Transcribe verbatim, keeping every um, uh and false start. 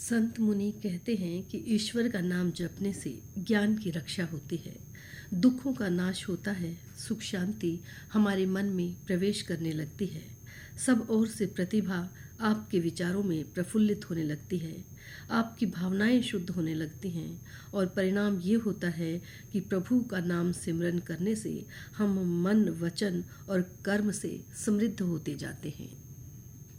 संत मुनि कहते हैं कि ईश्वर का नाम जपने से ज्ञान की रक्षा होती है, दुखों का नाश होता है, सुख शांति हमारे मन में प्रवेश करने लगती है, सब ओर से प्रतिभा आपके विचारों में प्रफुल्लित होने लगती है, आपकी भावनाएं शुद्ध होने लगती हैं और परिणाम ये होता है कि प्रभु का नाम सिमरन करने से हम मन, वचन और कर्म से समृद्ध होते जाते हैं।